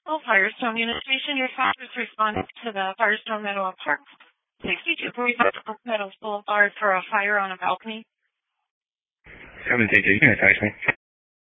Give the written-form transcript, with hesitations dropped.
Oh, Firestone Unit Station, your factors responded to the Firestone Meadow Park 6245 Meadows Boulevard for a fire on a balcony. 7JJ Unit Station.